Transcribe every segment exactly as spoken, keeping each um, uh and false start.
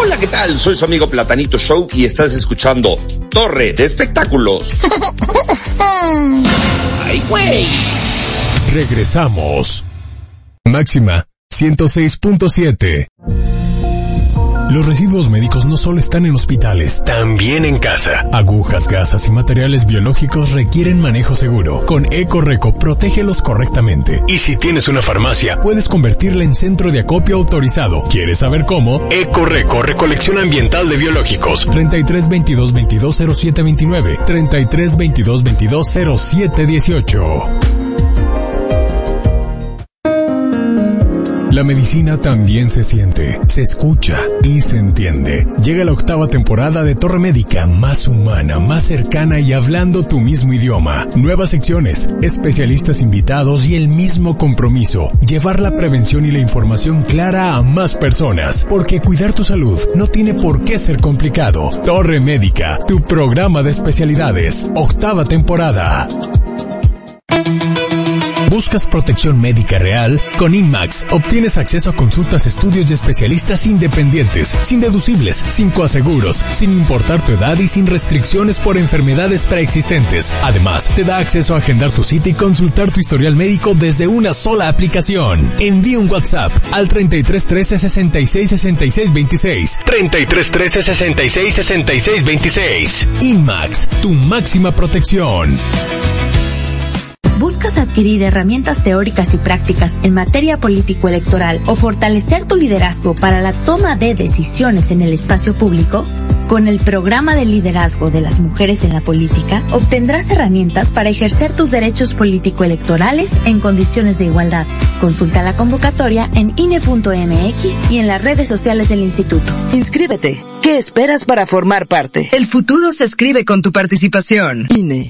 Hola, ¿qué tal? Soy su amigo Platanito Show y estás escuchando Torre de Espectáculos. ¡Ay, güey! Regresamos. Máxima ciento seis punto siete. Los residuos médicos no solo están en hospitales, también en casa. Agujas, gasas y materiales biológicos requieren manejo seguro. Con Ecoreco, protégelos correctamente. Y si tienes una farmacia, puedes convertirla en centro de acopio autorizado. ¿Quieres saber cómo? Ecoreco, recolección ambiental de biológicos. treinta y tres veintidós veintidós cero siete veintinueve, treinta y tres veintidós veintidós cero siete dieciocho. La medicina también se siente, se escucha y se entiende. Llega la octava temporada de Torre Médica, más humana, más cercana y hablando tu mismo idioma. Nuevas secciones, especialistas invitados y el mismo compromiso. Llevar la prevención y la información clara a más personas. Porque cuidar tu salud no tiene por qué ser complicado. Torre Médica, tu programa de especialidades. Octava temporada. ¿Buscas protección médica real? Con INMAX obtienes acceso a consultas, estudios y especialistas independientes, sin deducibles, sin coaseguros, sin importar tu edad y sin restricciones por enfermedades preexistentes. Además, te da acceso a agendar tu cita y consultar tu historial médico desde una sola aplicación. Envía un WhatsApp al treinta y tres trece sesenta y seis sesenta y seis veintiséis. treinta y tres trece sesenta y seis sesenta y seis veintiséis. INMAX, tu máxima protección. ¿Buscas adquirir herramientas teóricas y prácticas en materia político-electoral o fortalecer tu liderazgo para la toma de decisiones en el espacio público? Con el programa de liderazgo de las mujeres en la política, obtendrás herramientas para ejercer tus derechos político-electorales en condiciones de igualdad. Consulta la convocatoria en I N E punto M X y en las redes sociales del instituto. Inscríbete. ¿Qué esperas para formar parte? El futuro se escribe con tu participación. I N E.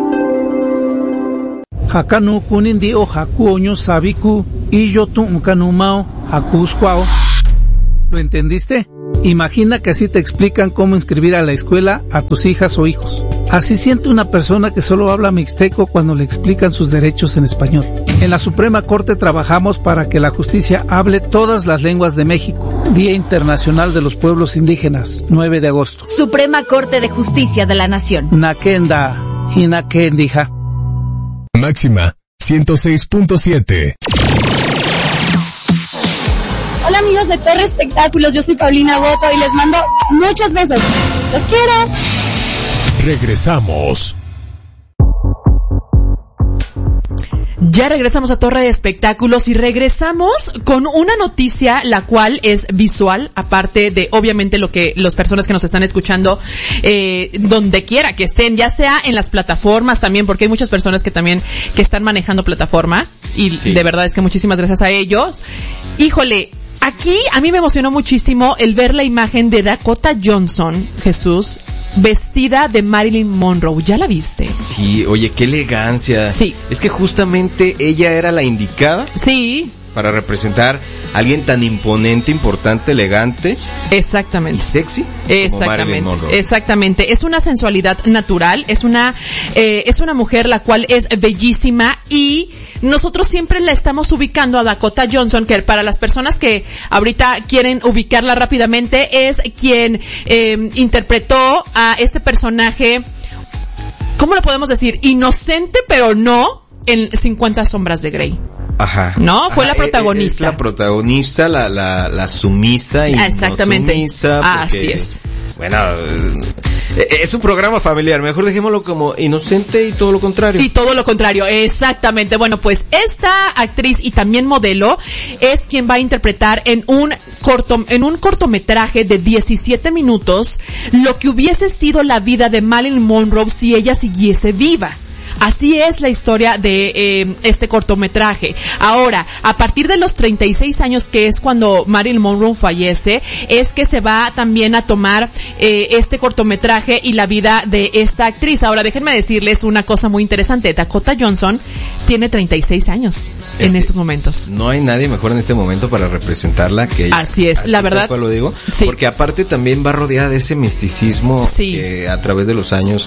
Hakanu kunindi o hakuoño sabiku y yo tu unkanumao hakusquao. ¿Lo entendiste? Imagina que así te explican cómo inscribir a la escuela a tus hijas o hijos. Así siente una persona que solo habla mixteco cuando le explican sus derechos en español. En la Suprema Corte trabajamos para que la justicia hable todas las lenguas de México. Día Internacional de los Pueblos Indígenas, nueve de agosto. Suprema Corte de Justicia de la Nación. Nakenda, hinakendija. Máxima ciento seis punto siete. Hola amigos de Torre Espectáculos, yo soy Paulina Boto y les mando muchos besos. ¡Los quiero! Regresamos. Ya regresamos a Torre de Espectáculos y regresamos con una noticia la cual es visual, aparte de obviamente lo que las personas que nos están escuchando eh, donde quiera que estén, ya sea en las plataformas también, porque hay muchas personas que también que están manejando plataforma y sí. De verdad es que muchísimas gracias a ellos. Híjole, aquí a mí me emocionó muchísimo el ver la imagen de Dakota Johnson, Jesús, vestida de Marilyn Monroe. ¿Ya la viste? Sí, oye, qué elegancia. Sí. Es que justamente ella era la indicada. Sí. Para representar a alguien tan imponente, importante, elegante. Exactamente. Y sexy. Exactamente. Exactamente. Es una sensualidad natural, es una, eh, es una mujer la cual es bellísima y nosotros siempre la estamos ubicando a Dakota Johnson, que para las personas que ahorita quieren ubicarla rápidamente es quien eh, interpretó a este personaje, ¿cómo lo podemos decir? Inocente, pero no, en cincuenta sombras de Grey. Ajá. No, fue Ajá, la protagonista. Es la protagonista, la, la, la sumisa y exactamente. No sumisa. Porque, así es. Bueno, es un programa familiar, mejor dejémoslo como inocente y todo lo contrario. Y todo lo contrario, exactamente. Bueno, pues esta actriz y también modelo es quien va a interpretar en un corto, en un cortometraje de diecisiete minutos lo que hubiese sido la vida de Marilyn Monroe si ella siguiese viva. Así es la historia de eh, este cortometraje. Ahora, a partir de los treinta y seis años, que es cuando Marilyn Monroe fallece, es que se va también a tomar eh, este cortometraje y la vida de esta actriz. Ahora, déjenme decirles una cosa muy interesante. Dakota Johnson tiene treinta y seis años este, en estos momentos. No hay nadie mejor en este momento para representarla que ella. Así es, Así la verdad. Lo digo, sí. Porque aparte también va rodeada de ese misticismo sí. que a través de los años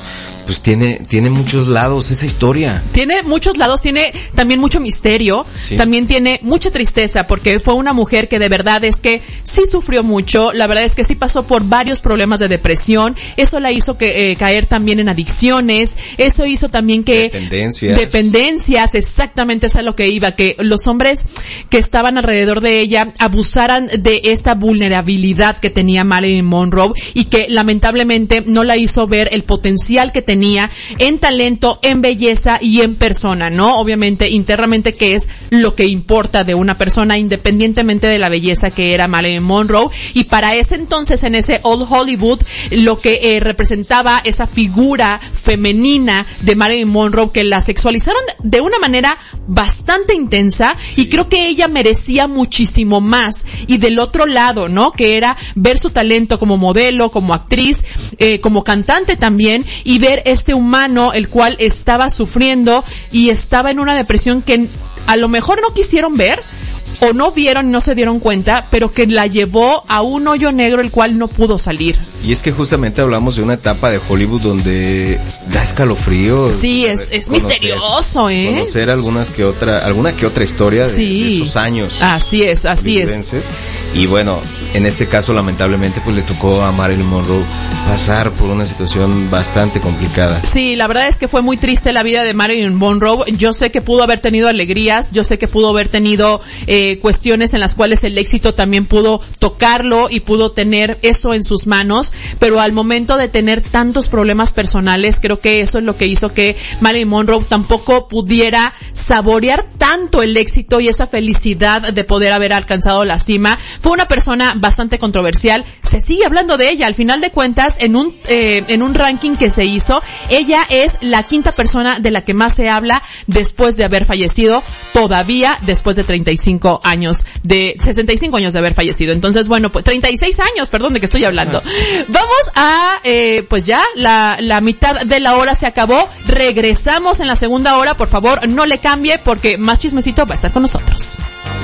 pues tiene, tiene muchos lados esa historia. Tiene muchos lados, tiene también mucho misterio, sí. También tiene mucha tristeza, porque fue una mujer que de verdad es que sí sufrió mucho, la verdad es que sí pasó por varios problemas de depresión, eso la hizo que eh, caer también en adicciones, eso hizo también que... Dependencias. Dependencias, exactamente, eso es a lo que iba, que los hombres que estaban alrededor de ella abusaran de esta vulnerabilidad que tenía Marilyn Monroe y que lamentablemente no la hizo ver el potencial que tenía en talento, en belleza y en persona, ¿no? Obviamente, internamente, que es lo que importa de una persona, independientemente de la belleza que era Marilyn Monroe. Y para ese entonces, en ese Old Hollywood, lo que eh, representaba esa figura femenina de Marilyn Monroe, que la sexualizaron de una manera bastante intensa, sí. Y creo que ella merecía muchísimo más. Y del otro lado, ¿no? Que era ver su talento como modelo, como actriz, eh, como cantante también, y ver este humano el cual estaba sufriendo y estaba en una depresión que a lo mejor no quisieron ver, o no vieron y no se dieron cuenta, pero que la llevó a un hoyo negro el cual no pudo salir. Y es que justamente hablamos de una etapa de Hollywood donde da escalofrío. Sí, es, es conocer, misterioso, ¿eh? Conocer algunas que otra, alguna que otra historia de, sí. de esos años. Así es, así es. Y bueno, en este caso lamentablemente pues le tocó a Marilyn Monroe pasar por una situación bastante complicada. Sí, la verdad es que fue muy triste la vida de Marilyn Monroe. Yo sé que pudo haber tenido alegrías, yo sé que pudo haber tenido eh, cuestiones en las cuales el éxito también pudo tocarlo y pudo tener eso en sus manos, pero al momento de tener tantos problemas personales, creo que eso es lo que hizo que Marilyn Monroe tampoco pudiera saborear tanto el éxito y esa felicidad de poder haber alcanzado la cima. Fue una persona bastante controversial, se sigue hablando de ella, al final de cuentas, en un eh, en un ranking que se hizo, ella es la quinta persona de la que más se habla después de haber fallecido, todavía después de treinta y cinco años, de sesenta y cinco años de haber fallecido. Entonces, bueno, pues treinta y seis años, perdón, de que estoy hablando. Vamos a, eh, pues ya, la, la mitad de la hora se acabó, regresamos en la segunda hora, por favor, no le cambie porque más chismecito va a estar con nosotros.